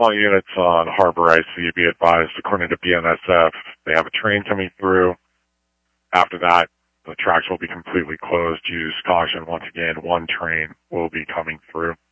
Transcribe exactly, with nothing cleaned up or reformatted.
small units on Harbor I C, be advised, according to B N S F, they have a train coming through. After that, the tracks will be completely closed. Use caution. Once again, one train will be coming through.